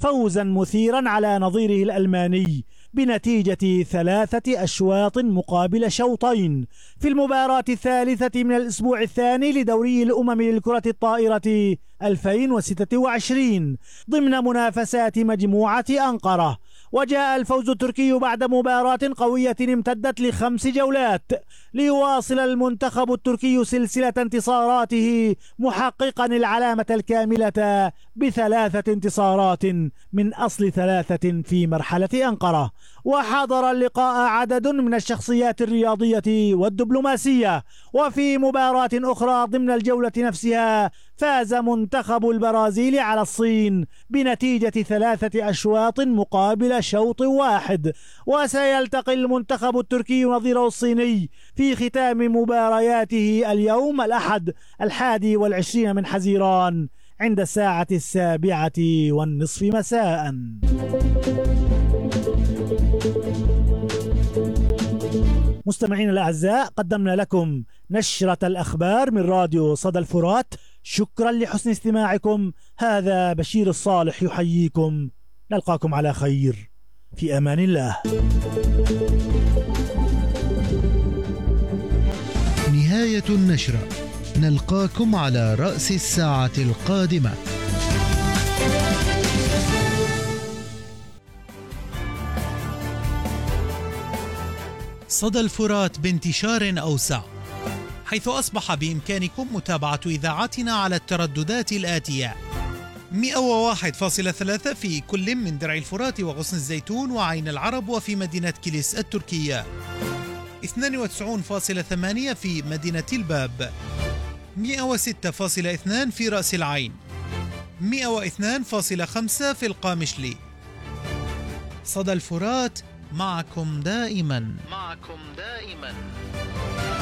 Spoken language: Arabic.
فوزا مثيرا على نظيره الألماني بنتيجة 3 أشواط مقابل شوطين في المباراة الثالثة من الأسبوع الثاني لدوري الأمم للكرة الطائرة 2026 ضمن منافسات مجموعة أنقرة. وجاء الفوز التركي بعد مباراة قوية امتدت ل5 جولات ليواصل المنتخب التركي سلسلة انتصاراته محققا العلامة الكاملة ب3 انتصارات من أصل 3 في مرحلة أنقرة. وحضر اللقاء عدد من الشخصيات الرياضية والدبلوماسية. وفي مباراة أخرى ضمن الجولة نفسها فاز منتخب البرازيل على الصين بنتيجة 3 أشواط مقابل شوط واحد. وسيلتقي المنتخب التركي نظيره الصيني في ختام مبارياته اليوم الأحد 21 من حزيران عند الساعة 7:30 مساء. مستمعينا الأعزاء، قدمنا لكم نشرة الأخبار من راديو صدى الفرات. شكرا لحسن استماعكم. هذا بشير الصالح يحييكم. نلقاكم على خير، في أمان الله. نهاية النشرة، نلقاكم على رأس الساعة القادمة. صدى الفرات بانتشار أوسع، حيث أصبح بإمكانكم متابعة إذاعتنا على الترددات الآتية: 101.3 في كل من درع الفرات وغصن الزيتون وعين العرب وفي مدينة كيليس التركية، 92.8 في مدينة الباب، 106.2 في رأس العين، 102.5 في القامشلي. صدى الفرات، معكم دائما.